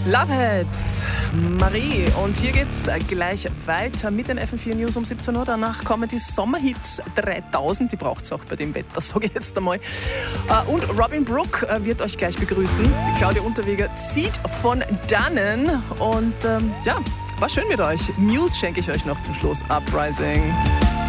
Lovehead, Marie. Und hier geht's gleich weiter mit den FM4 News um 17 Uhr. Danach kommen die Sommerhits 3000. Die braucht's auch bei dem Wetter, sage ich jetzt einmal. Und Robin Brook wird euch gleich begrüßen. Die Claudia Unterweger zieht von dannen. Und ja, war schön mit euch. News schenke ich euch noch zum Schluss. Uprising.